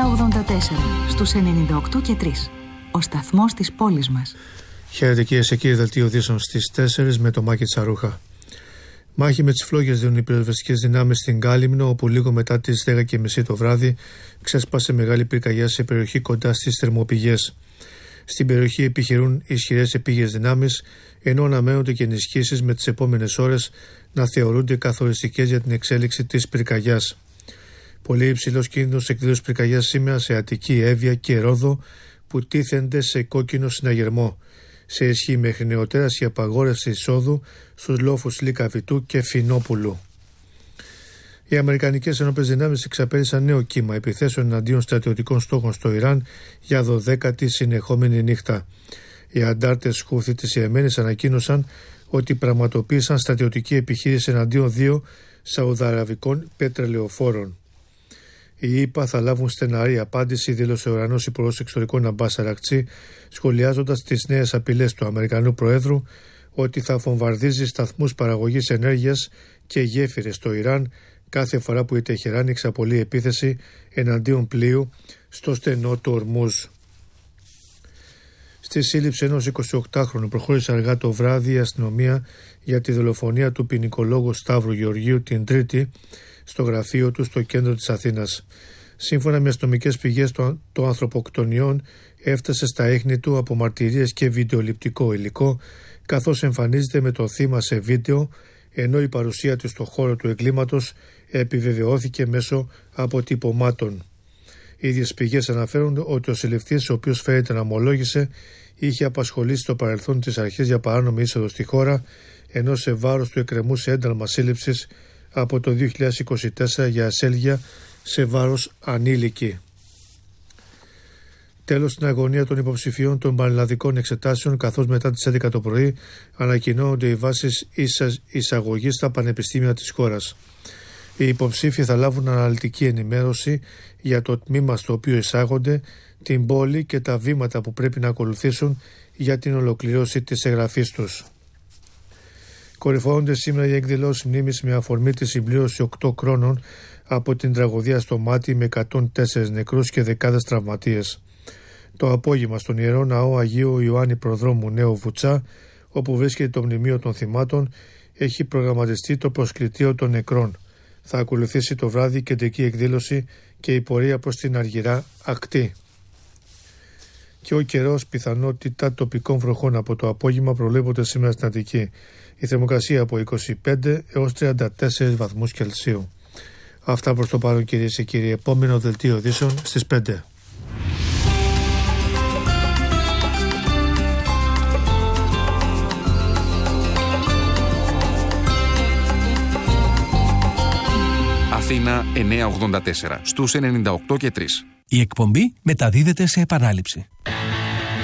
984 στους 98 και 3. Ο σταθμός της πόλης μας. Χαίρετε κυρίες και κύριοι, δελτίο ειδήσεων στις 4 με το Μάκη Τσαρούχα. Μάχη με τις φλόγες δίνουν οι πυροσβεστικές δυνάμεις στην Κάλυμνο, όπου λίγο μετά τις 10:30 το βράδυ ξέσπασε μεγάλη πυρκαγιά σε περιοχή κοντά στις θερμοπηγές. Στην περιοχή επιχειρούν ισχυρές επίγειες δυνάμεις, ενώ αναμένονται και ενισχύσεις με τις επόμενες ώρες να θεωρούνται καθοριστικές για την εξέλιξη της πυρκαγιάς. Πολύ υψηλός κίνδυνος εκδήλωσης πυρκαγιάς σήμερα σε Αττική, Εύβοια και Ρόδο, που τίθενται σε κόκκινο συναγερμό. Σε ισχύ μέχρι νεοτέρας η απαγόρευση εισόδου στους λόφους Λυκαβητού και Φινόπουλου. Οι Αμερικανικές ενόπλες δυνάμεις εξαπέλυσαν νέο κύμα επιθέσεων εναντίον στρατιωτικών στόχων στο Ιράν για 12η συνεχόμενη νύχτα. Οι αντάρτες Χούθι της Ιεμένης ανακοίνωσαν ότι πραγματοποίησαν στρατιωτική επιχείρηση εναντίον 2 σαουδαραβικών πετρελαιοφόρων. Οι ΗΠΑ θα λάβουν στεναρή απάντηση, δήλωσε ο Ιρανός Υπουργός Εξωτερικών Αμπάς Αρακτσί, σχολιάζοντας τις νέες απειλές του Αμερικανού Προέδρου ότι θα βομβαρδίζει σταθμούς παραγωγής ενέργειας και γέφυρες στο Ιράν κάθε φορά που η Τεχεράνη εξαπολύει επίθεση εναντίον πλοίου στο στενό του Ορμούζ. Στη σύλληψη ενός 28χρονου προχώρησε αργά το βράδυ η αστυνομία για τη δολοφονία του ποινικολόγου Σταύρου Γεωργίου την Τρίτη στο γραφείο του στο κέντρο της Αθήνας. Σύμφωνα με αστυνομικές πηγές, το ανθρωποκτονιών έφτασε στα ίχνη του από μαρτυρίες και βιντεοληπτικό υλικό, καθώς εμφανίζεται με το θύμα σε βίντεο, ενώ η παρουσία του στο χώρο του εγκλήματος επιβεβαιώθηκε μέσω αποτυπωμάτων. Οι ίδιες πηγές αναφέρουν ότι ο συλληφθής, ο οποίος φαίνεται να ομολόγησε, είχε απασχολήσει στο παρελθόν τις αρχές για παράνομη είσοδο στη χώρα, ενώ σε βάρος του εκκρεμούσε ένταλμα σύλληψης από το 2024 για ασέλγεια σε βάρος ανήλικη. Τέλος, στην αγωνία των υποψηφίων των πανελλαδικών εξετάσεων, καθώς μετά τις 11 το πρωί ανακοινώνονται οι βάσεις εισαγωγής στα πανεπιστήμια της χώρας. Οι υποψήφοι θα λάβουν αναλυτική ενημέρωση για το τμήμα στο οποίο εισάγονται, την πόλη και τα βήματα που πρέπει να ακολουθήσουν για την ολοκληρώση της εγγραφής τους. Κορυφώνονται σήμερα οι εκδηλώσεις μνήμης με αφορμή τη συμπλήρωση 8 χρόνων από την τραγωδία στο Μάτι με 104 νεκρούς και δεκάδες τραυματίες. Το απόγευμα στον Ιερό Ναό Αγίου Ιωάννη Προδρόμου Νέο Βουτσά, όπου βρίσκεται το μνημείο των θυμάτων, έχει προγραμματιστεί το προσκλητήριο των νεκρών. Θα ακολουθήσει το βράδυ κεντρική εκδήλωση και η πορεία προς την Αργυρά Ακτή. Και ο καιρός, πιθανότητα τοπικών βροχών από το απόγευμα προβλέπονται σήμερα στην Αττική. Η θερμοκρασία από 25 έως 34 βαθμούς Κελσίου. Αυτά προς το παρόν κυρίες και κύριοι. Επόμενο δελτίο ειδήσεων στις 5. Αθήνα 984 στους 98 και 3. Η εκπομπή μεταδίδεται σε επανάληψη.